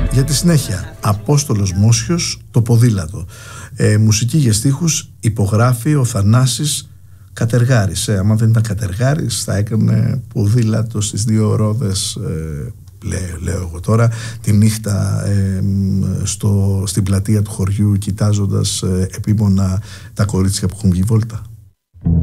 Για τη συνέχεια, Απόστολος Μόσιος, το ποδήλατο. Μουσική για στίχους υπογράφει ο Θανάσης Κατεργάρης. Άμα δεν ήταν Κατεργάρης θα έκανε ποδήλατο στις δύο ρόδες, λέω εγώ τώρα, τη νύχτα στην πλατεία του χωριού, κοιτάζοντας επίμονα τα κορίτσια που έχουν βγει βόλτα.